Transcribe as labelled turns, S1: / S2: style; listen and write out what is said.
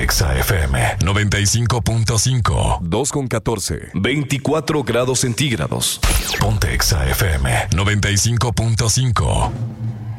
S1: Exa FM 95.5.
S2: 2:14. 24 grados centígrados.
S1: Ponte Exa FM 95.5.